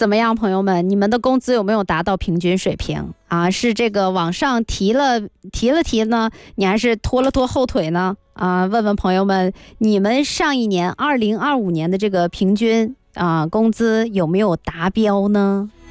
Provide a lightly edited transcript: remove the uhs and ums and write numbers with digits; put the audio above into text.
怎么样，朋友们？你们的工资有没有达到平均水平啊？是这个往上提了呢，你还是拖了拖后腿呢？啊，问问朋友们，你们上一年2025年的这个平均工资有没有达标呢？